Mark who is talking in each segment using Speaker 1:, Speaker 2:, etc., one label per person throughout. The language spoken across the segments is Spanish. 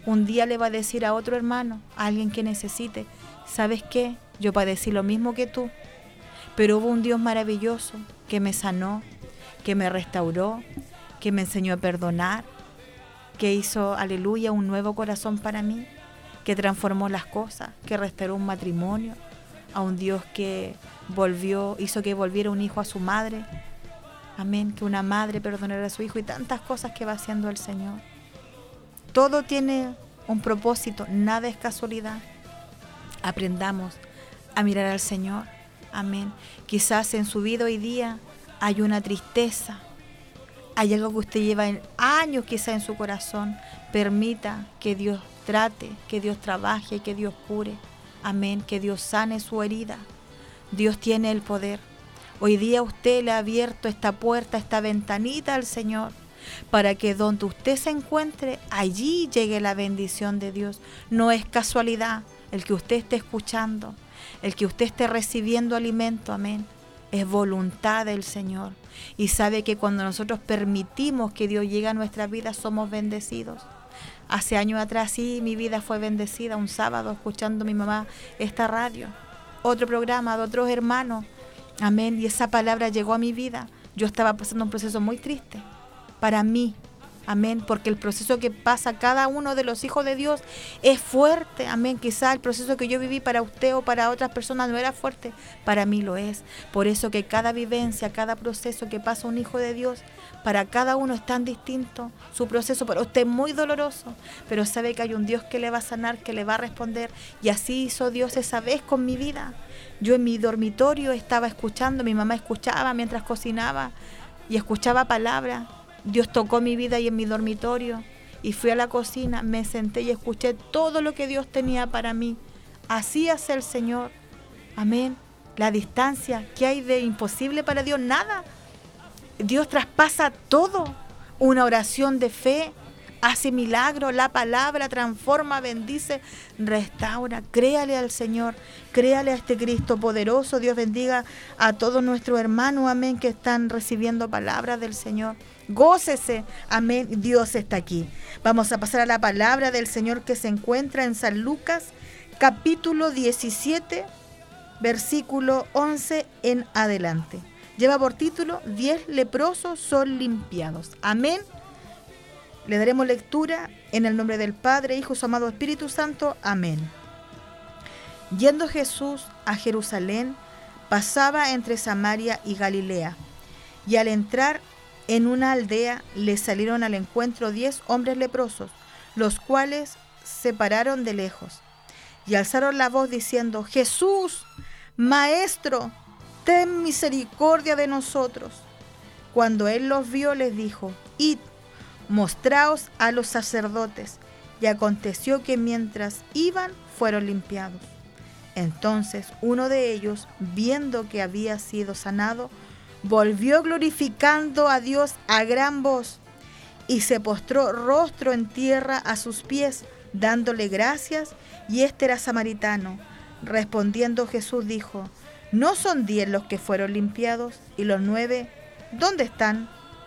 Speaker 1: Un día le va a decir a otro hermano, a alguien que necesite, ¿sabes qué? Yo padecí lo mismo que tú, pero hubo un Dios maravilloso que me sanó, que me restauró, que me enseñó a perdonar, que hizo, aleluya, un nuevo corazón para mí, que transformó las cosas, que restauró un matrimonio, a un Dios que hizo que volviera un hijo a su madre, amén, que una madre perdonara a su hijo y tantas cosas que va haciendo el Señor. Todo tiene un propósito, nada es casualidad. Aprendamos a mirar al Señor, amén. Quizás en su vida hoy día hay una tristeza, hay algo que usted lleva años quizás en su corazón. Permita que Dios trate, que Dios trabaje, que Dios cure, amén, que Dios sane su herida. Dios tiene el poder. Hoy día usted le ha abierto esta puerta, esta ventanita al Señor, para que donde usted se encuentre, allí llegue la bendición de Dios. No es casualidad el que usted esté escuchando, el que usted esté recibiendo alimento, amén. Es voluntad del Señor. Y sabe que cuando nosotros permitimos que Dios llegue a nuestra vida, somos bendecidos. Hace años atrás sí, mi vida fue bendecida, un sábado escuchando a mi mamá esta radio, otro programa de otros hermanos, amén, y esa palabra llegó a mi vida. Yo estaba pasando un proceso muy triste para mí, amén, porque el proceso que pasa cada uno de los hijos de Dios es fuerte, amén. Quizás el proceso que yo viví para usted o para otras personas no era fuerte, para mí lo es. Por eso que cada vivencia, cada proceso que pasa un hijo de Dios, para cada uno es tan distinto. Su proceso para usted es muy doloroso, pero sabe que hay un Dios que le va a sanar, que le va a responder, y así hizo Dios esa vez con mi vida. Yo en mi dormitorio estaba escuchando, mi mamá escuchaba mientras cocinaba y escuchaba palabras. Dios tocó mi vida y en mi dormitorio, y fui a la cocina, me senté y escuché todo lo que Dios tenía para mí. Así hace el Señor, amén. La distancia, ¿qué hay de imposible para Dios? Nada. Dios traspasa todo. Una oración de fe hace milagros, la palabra transforma, bendice, restaura. Créale al Señor, créale a este Cristo poderoso. Dios bendiga a todos nuestros hermanos, amén, que están recibiendo palabras del Señor. Gócese, amén, Dios está aquí. Vamos a pasar a la palabra del Señor que se encuentra en San Lucas, capítulo 17, versículo 11 en adelante. Lleva por título 10 leprosos son limpiados. Amén. Le daremos lectura en el nombre del Padre, Hijo y su amado Espíritu Santo. Amén. Yendo Jesús a Jerusalén, pasaba entre Samaria y Galilea, y al entrar en una aldea le salieron al encuentro 10 hombres leprosos, los cuales se pararon de lejos y alzaron la voz diciendo: Jesús, Maestro, ten misericordia de nosotros. Cuando él los vio, les dijo: Id, mostraos a los sacerdotes. Y aconteció que mientras iban, fueron limpiados. Entonces uno de ellos, viendo que había sido sanado, volvió glorificando a Dios a gran voz, y se postró rostro en tierra a sus pies, dándole gracias, y este era samaritano. Respondiendo Jesús dijo: ¿No son 10 los que fueron limpiados? ¿Y los 9 dónde están?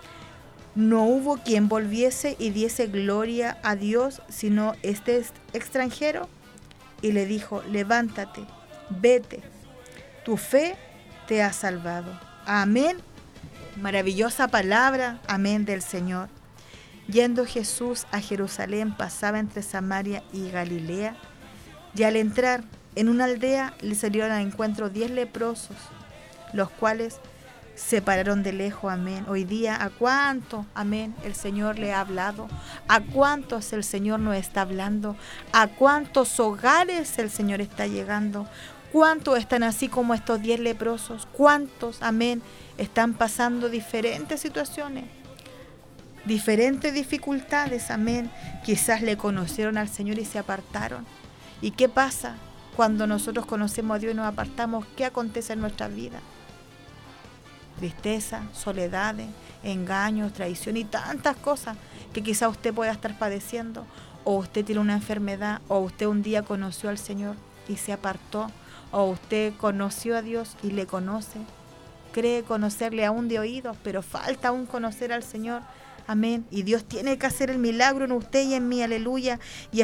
Speaker 1: No hubo quien volviese y diese gloria a Dios, sino este extranjero. Y le dijo: levántate, vete, tu fe te ha salvado. Amén. Maravillosa palabra, amén, del Señor. Yendo Jesús a Jerusalén, pasaba entre Samaria y Galilea, y al entrar en una aldea le salieron al encuentro 10 leprosos, los cuales se pararon de lejos, amén. Hoy día, ¿a cuánto, amén, el Señor le ha hablado? ¿A cuántos el Señor nos está hablando? ¿A cuántos hogares el Señor está llegando? ¿Cuántos están así como estos 10 leprosos? ¿Cuántos, amén, están pasando diferentes situaciones, diferentes dificultades, amén? Quizás le conocieron al Señor y se apartaron. ¿Y qué pasa cuando nosotros conocemos a Dios y nos apartamos? ¿Qué acontece en nuestra vida? Tristeza, soledades, engaños, traición y tantas cosas que quizá usted pueda estar padeciendo, o usted tiene una enfermedad, o usted un día conoció al Señor y se apartó, o usted conoció a Dios y le conoce, cree conocerle aún de oídos, pero falta aún conocer al Señor, amén, y Dios tiene que hacer el milagro en usted y en mí, aleluya, y